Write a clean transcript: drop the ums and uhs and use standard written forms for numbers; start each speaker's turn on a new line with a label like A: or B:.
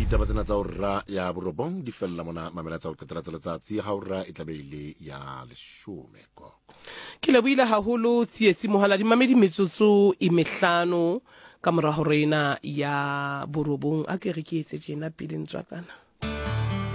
A: ditaba tsena tsa hora ya borobong di fella mona mamela tsa ho qetela tsa letsatsi ha hora e tlabeile ya 10 koko
B: ke lebohile haholo tsietsi mohala di mamedi metsotso e mehlano ka mora hore ena ya borobong a ke re ke etse tjena pele ntswakana